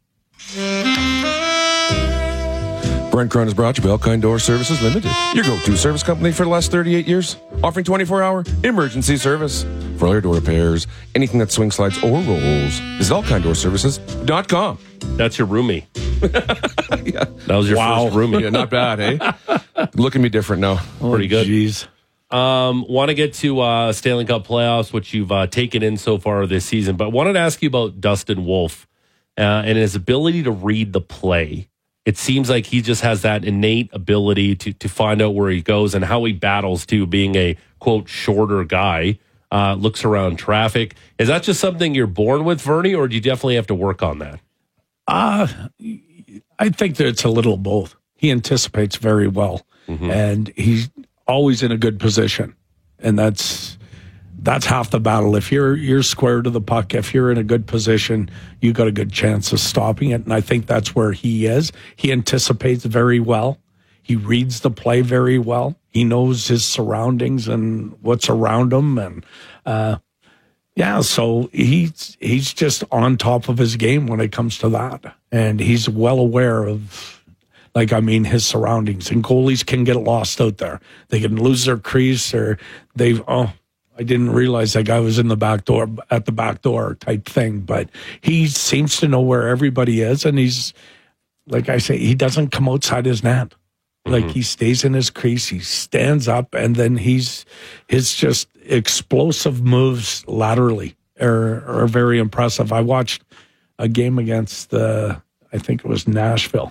Brent Cron is brought to you by Elkine Door Services Limited, your go-to service company for the last thirty-eight years, offering twenty-four hour emergency service for all your door repairs, anything that swing slides or rolls. Visit elkine door services dot com. That's your roomie. Yeah. That was your Wow. first roomie. Yeah, not bad, eh? Look at me different now. Pretty good. Jeez. Um, want to get to uh, Stanley Cup playoffs, which you've uh, taken in so far this season, but wanted to ask you about Dustin Wolf uh, and his ability to read the play. It seems like he just has that innate ability to to find out where he goes and how he battles too, being a, quote, shorter guy, uh, looks around traffic. Is that just something you're born with, Vernie, or do you definitely have to work on that? Uh, I think that it's a little both. He anticipates very well, mm-hmm. and he's always in a good position, and that's that's half the battle. If you're you're square to the puck, if you're in a good position, you got a good chance of stopping it, and I think that's where he is. He anticipates very well. He reads the play very well. He knows his surroundings and what's around him, and uh, yeah, so he's he's just on top of his game when it comes to that, and he's well aware of, like, I mean, his surroundings. And goalies can get lost out there. They can lose their crease, or they've oh, I didn't realize that guy was in the back door at the back door type thing. But he seems to know where everybody is, and he's, like I say, he doesn't come outside his net. Like, he stays in his crease, he stands up, and then he's his just explosive moves laterally are, are very impressive. I watched a game against the, I think it was Nashville.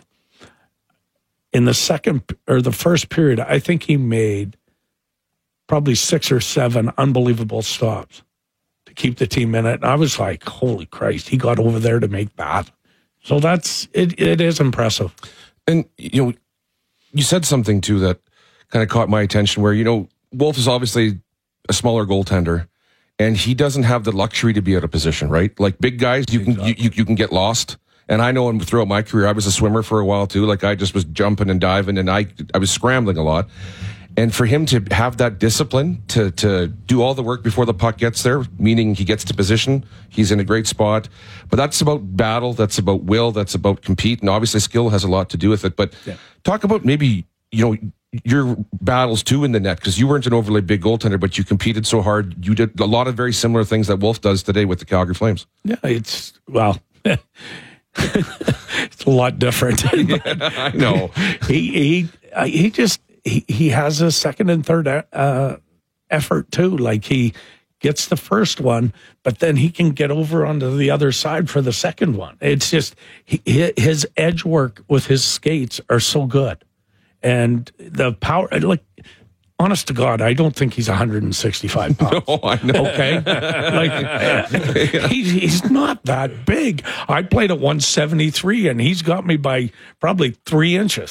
In the second or the first period, I think he made probably six or seven unbelievable stops to keep the team in it. And I was like, holy Christ, he got over there to make that. So that's, it. it is impressive. And, you know, you said something, too, that kind of caught my attention where, you know, Wolf is obviously a smaller goaltender, and he doesn't have the luxury to be out of position, right? Like, big guys, you can you, you can get lost. And I know throughout my career, I was a swimmer for a while, too. Like, I just was jumping and diving, and I I was scrambling a lot. And for him to have that discipline to to do all the work before the puck gets there, meaning he gets to position, he's in a great spot. But that's about battle, that's about will, that's about compete, and obviously skill has a lot to do with it. But yeah. Talk about maybe, you know, your battles too in the net, because you weren't an overly big goaltender, but you competed so hard. You did a lot of very similar things that Wolf does today with the Calgary Flames. Yeah, it's, well, it's a lot different. Yeah, I know. he he uh, he just he, he has a second and third uh, effort too. Like he gets the first one, but then he can get over onto the other side for the second one. It's just he, his edge work with his skates are so good, and the power. Like, honest to God, I don't think he's one hundred sixty-five pounds. No, I know. Okay, like he's he's not that big. I played at one seventy-three, and he's got me by probably three inches.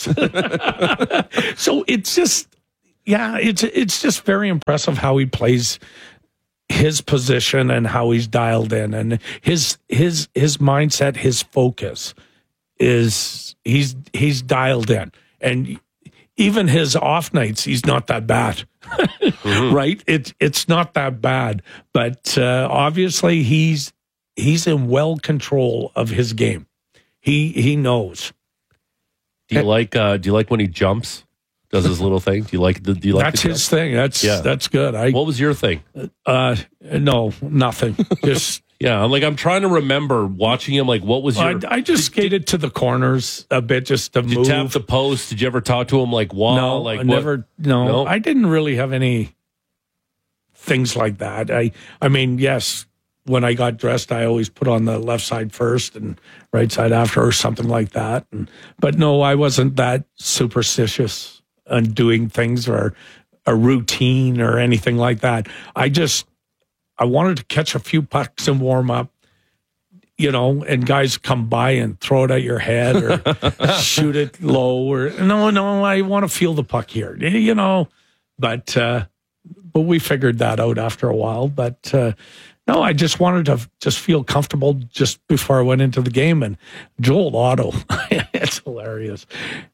So it's just, yeah, it's it's just very impressive how he plays his position and how he's dialed in, and his his his mindset, his focus is he's he's dialed in, and even his off nights, he's not that bad, mm-hmm. right? It's it's not that bad, but uh, obviously he's he's in well control of his game. He he knows. Do you like uh, Do you like when he jumps? Does his little thing? Do you like the? Do you like that's the his thing? That's yeah. that's good. I, what was your thing? Uh, no, nothing. Just. Yeah, I'm like I'm trying to remember watching him. Like, what was your? I, I just skated to the corners a bit just to did move. You tap the post. Did you ever talk to him like wall? No, like I never. No, no, I didn't really have any things like that. I, I mean, yes, when I got dressed, I always put on the left side first and right side after, or something like that. And but no, I wasn't that superstitious on doing things or a routine or anything like that. I just. I wanted to catch a few pucks and warm up, you know, and guys come by and throw it at your head or shoot it low or no, no, I want to feel the puck here, you know, but, uh, but we figured that out after a while. But, uh, no, I just wanted to just feel comfortable just before I went into the game. And Joel Otto, it's hilarious.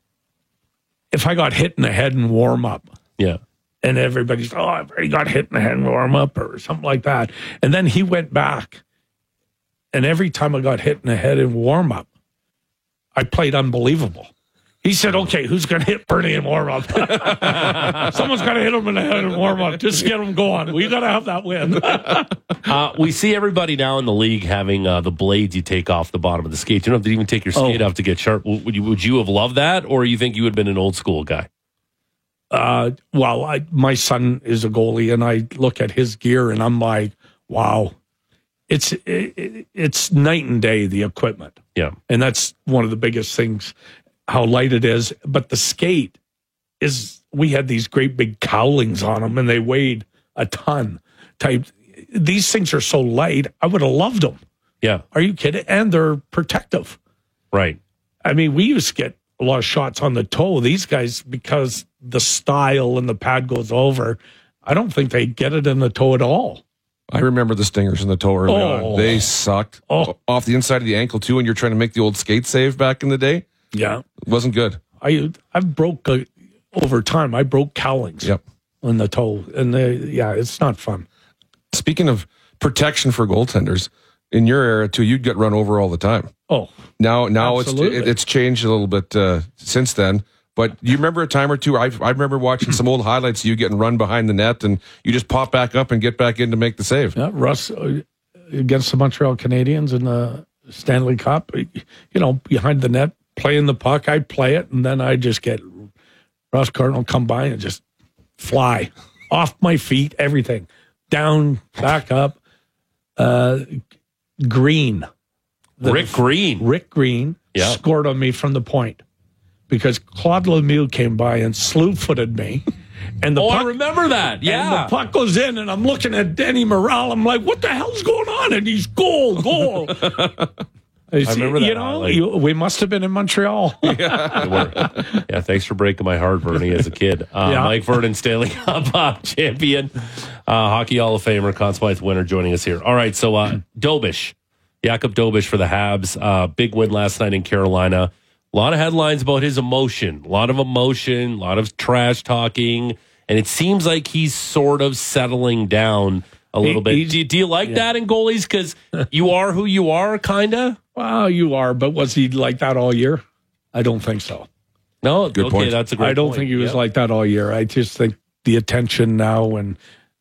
If I got hit in the head and warm up. Yeah. And everybody's, oh, I've already got hit in the head and warm up or something like that. And then he went back. And every time I got hit in the head and warm up, I played unbelievable. He said, okay, who's going to hit Bernie in warm up? Someone's got to hit him in the head and warm up. Just get him going. We got to have that win. uh, we see everybody now in the league having uh, the blades you take off the bottom of the skate. You don't have to even take your skate oh. off to get sharp. Would you, would you have loved that? Or you think you would have been an old school guy? Uh, well, I, my son is a goalie, and I look at his gear, and I'm like, wow, it's it, it's night and day, the equipment. Yeah, and that's one of the biggest things, how light it is. But the skate is, we had these great big cowlings on them, and they weighed a ton. Type, these things are so light. I would have loved them. Yeah, are you kidding? And they're protective. Right. I mean, we used to get a lot of shots on the toe. These guys, because the style and the pad goes over, I don't think they get it in the toe at all. I remember the stingers in the toe early oh. on. They sucked. Oh. Off the inside of the ankle, too, when you're trying to make the old skate save back in the day. Yeah. It wasn't good. I I broke, uh, over time, I broke cowlings yep. on the toe. And, they, yeah, it's not fun. Speaking of protection for goaltenders, in your era, too, you'd get run over all the time. Oh, now now it's absolutely. it's changed a little bit uh, since then. But you remember a time or two? I I remember watching some old highlights of you getting run behind the net, and you just pop back up and get back in to make the save. Yeah, Russ uh, against the Montreal Canadiens in the Stanley Cup. You know, behind the net, playing the puck. I play it, and then I just get Ross Cardinal come by and just fly off my feet, everything down, back up. Uh, Green. The, Rick Green. Rick Green yeah. scored on me from the point because Claude Lemieux came by and slew-footed me. And the oh, puck, I remember that. Yeah. And the puck goes in, and I'm looking at Denny Morale. I'm like, what the hell's going on? And he's goal, goal. I see, remember that. You know, you, we must have been in Montreal. yeah. yeah, thanks for breaking my heart, Bernie, as a kid. Uh, yeah. Mike Vernon, Stanley Cup uh, champion, uh, Hockey Hall of Famer, Conn Smythe winner joining us here. All right, so uh, Dobish, Jakub Dobish for the Habs. Uh, big win last night in Carolina. A lot of headlines about his emotion, a lot of emotion, a lot of trash talking, and it seems like he's sort of settling down a little he, bit. Do you, do you like yeah. that in goalies? Because you are who you are, kind of? Well, you are, but was he like that all year? I don't think so. No, good okay, point. That's a great I don't point. think he was yep. like that all year. I just think the attention now and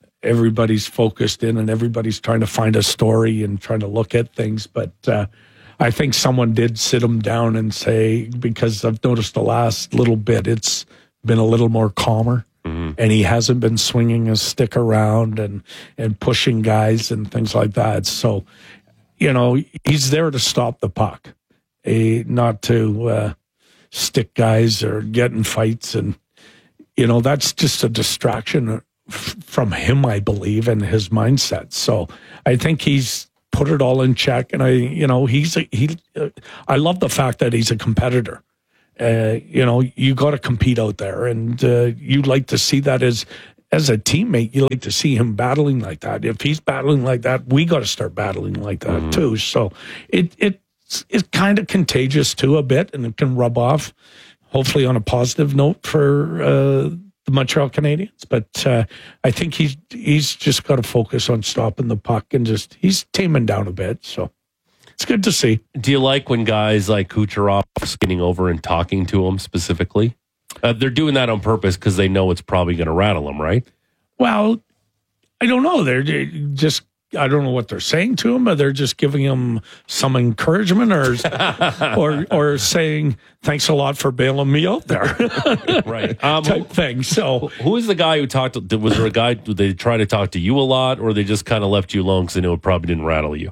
everybody's focused in and everybody's trying to find a story and trying to look at things. But uh, I think someone did sit him down and say, because I've noticed the last little bit, it's been a little more calmer. Mm-hmm. And he hasn't been swinging his stick around and, and pushing guys and things like that. So, you know, he's there to stop the puck, eh, not to uh, stick guys or get in fights. And, you know, that's just a distraction f- from him, I believe, and his mindset. So I think he's put it all in check. And, I, you know, he's a, he. Uh, I love the fact that he's a competitor. Uh, you know, you got to compete out there, and uh, you'd like to see that as as a teammate. You like to see him battling like that. If he's battling like that, we got to start battling like that mm-hmm. too. So it it's it's kind of contagious too a bit, and it can rub off, hopefully on a positive note for uh, the Montreal Canadiens. But uh, I think he's he's just got to focus on stopping the puck and just he's taming down a bit. So. It's good to see. Do you like when guys like Kucherov are skinning over and talking to him specifically? Uh, they're doing that on purpose because they know it's probably going to rattle him, right? Well, I don't know. They're just, I don't know what they're saying to him, but they're just giving him some encouragement or or, or saying, thanks a lot for bailing me out there. Right. Um, type thing. So, who is the guy who talked to, was there a guy, did they try to talk to you a lot, or they just kind of left you alone because they knew it probably didn't rattle you?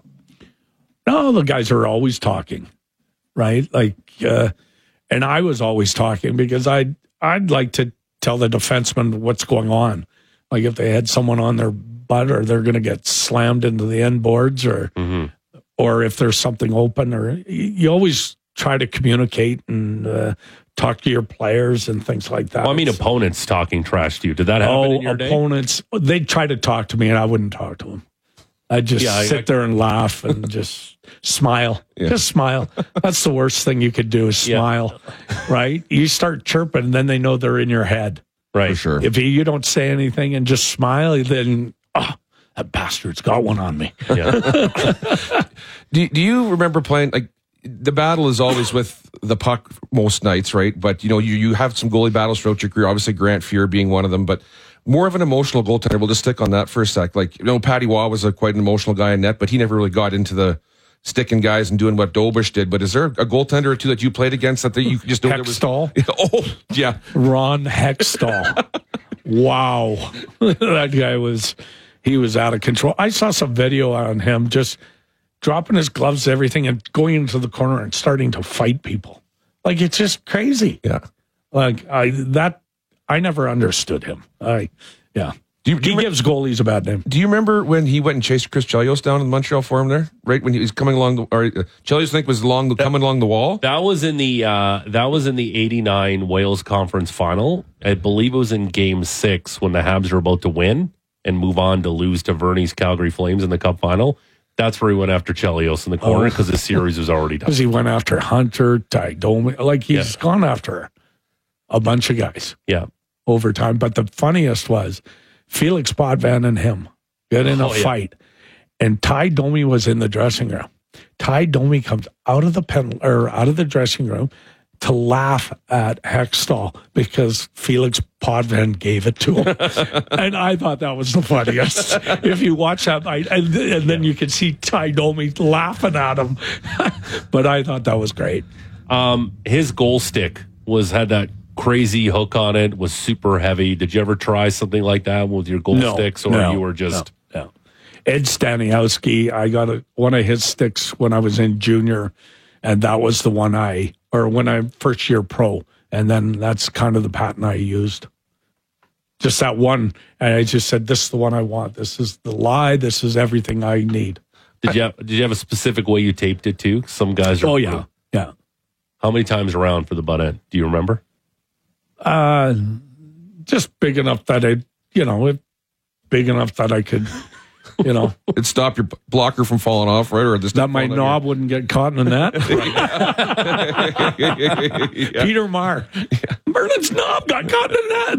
No, the guys are always talking, right? Like, uh, and I was always talking because I'd, I'd like to tell the defenseman what's going on. Like if they had someone on their butt or they're going to get slammed into the end boards or, mm-hmm. or if there's something open or you always try to communicate and uh, talk to your players and things like that. Well, I mean, it's, opponents talking trash to you. Did that happen oh, in your day? Opponents, they'd try to talk to me and I wouldn't talk to them. I'd just yeah, sit I, there and laugh and just smile. Yeah. Just smile. That's the worst thing you could do is smile, yeah. right? You start chirping, and then they know they're in your head. Right. For sure. If you, you don't say anything and just smile, then, oh, that bastard's got one on me. Yeah. do, do you remember playing, like, the battle is always with the puck most nights, right? But, you know, you, you have some goalie battles throughout your career, obviously Grant Fuhr being one of them, but more of an emotional goaltender. We'll just stick on that for a sec. Like, you know, Patty Waugh was a, quite an emotional guy in net, but he never really got into the sticking guys and doing what Dobush did. But is there a goaltender or two that you played against that you just know Hextall? There was... Oh, yeah. Ron Hextall. Wow. That guy was, he was out of control. I saw some video on him just dropping his gloves, everything, and going into the corner and starting to fight people. Like, it's just crazy. Yeah. Like, I, that, I never understood him. I, yeah. Do you, do he you gives goalies a bad name. Do you remember when he went and chased Chris Chelios down in Montreal for him there? Right when he was coming along, the, or uh, Chelios, I think, was along the, that, coming along the wall. That was in the uh, that was in the eighty-nine Wales Conference Final. I believe it was in Game Six when the Habs were about to win and move on to lose to Vernie's Calgary Flames in the Cup Final. That's where he went after Chelios in the corner because oh. the series was already done. Because he went after Hunter, Ty Domi, like he's yeah. gone after a bunch of guys. Yeah. Over time. But the funniest was Felix Potvin and him get in a oh, fight. Yeah. And Ty Domi was in the dressing room. Ty Domi comes out of the pen or out of the dressing room to laugh at Hextall because Felix Potvin gave it to him. And I thought that was the funniest. If you watch that night, and, and then you can see Ty Domi laughing at him. But I thought that was great. Um, his goal stick was had that crazy hook on it, was super heavy. Did you ever try something like that with your goal no, sticks, or no, you were just no, no. Ed Staniowski? I got a, one of his sticks when I was in junior, and that was the one I, or when I first year pro, and then that's kind of the pattern I used. Just that one, and I just said, "This is the one I want. This is the lie. This is everything I need." Did you have, did you have a specific way you taped it too? Some guys are. Oh yeah, yeah. How many times around for the butt end? Do you remember? Uh, just big enough that I, you know, it, big enough that I could, you know, it'd stop your blocker from falling off, right? Or this that my knob here. Wouldn't get caught in the net. yeah. Peter Marr, yeah. Vernon's knob got caught in the,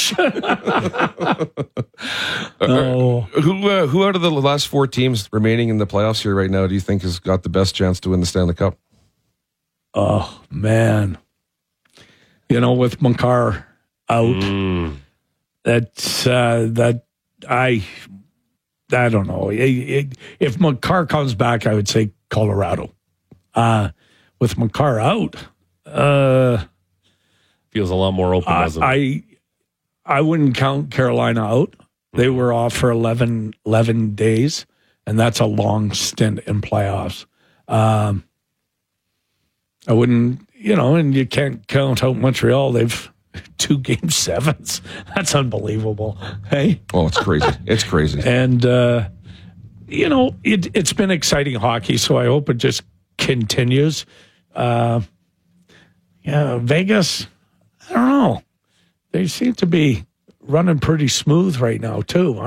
the mesh. oh, who uh, who out of the last four teams remaining in the playoffs here right now do you think has got the best chance to win the Stanley Cup? Oh man. You know, with Makar out, mm. that's uh, that I I don't know. It, it, if Makar comes back, I would say Colorado. Uh, with Makar out, uh, feels a lot more open, I, doesn't it? I, I wouldn't count Carolina out. They were off for eleven, eleven days, and that's a long stint in playoffs. Um, I wouldn't, you know, and you can't count out Montreal. They've two game sevens. That's unbelievable. Hey? Oh, it's crazy. It's crazy. And, uh, you know, it, it's been exciting hockey, so I hope it just continues. Uh, yeah, Vegas, I don't know. They seem to be running pretty smooth right now, too.